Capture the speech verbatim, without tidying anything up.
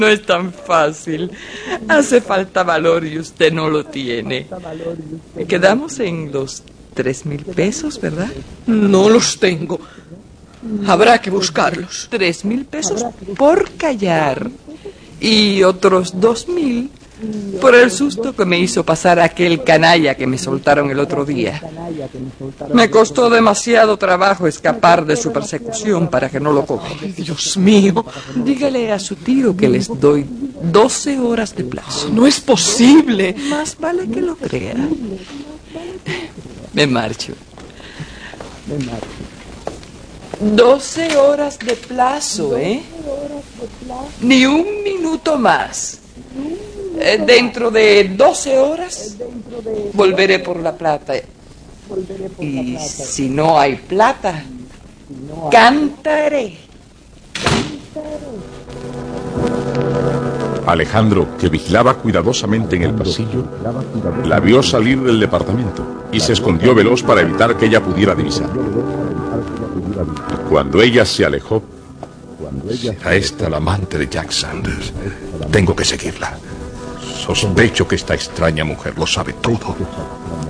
No es tan fácil. Hace falta valor y usted no lo tiene. Quedamos en los tres mil pesos, ¿verdad? No los tengo. Habrá que buscarlos. Tres mil pesos por callar. Y otros dos mil por el susto que me hizo pasar aquel canalla que me soltaron el otro día. Me costó demasiado trabajo escapar de su persecución para que no lo coja. Ay, Dios mío. Dígale a su tío que les doy doce horas de plazo. No es posible. Más vale que lo crea. Me marcho. Me marcho. Doce horas de plazo, ¿eh? Ni un minuto más. Eh, dentro de doce horas volveré por la plata. Y si no hay plata, cantaré. Alejandro, que vigilaba cuidadosamente en el pasillo, la vio salir del departamento y se escondió veloz para evitar que ella pudiera divisar. Y cuando ella se alejó... ¿Será esta la amante de Jack Sanders? Tengo que seguirla. Sospecho que esta extraña mujer lo sabe todo.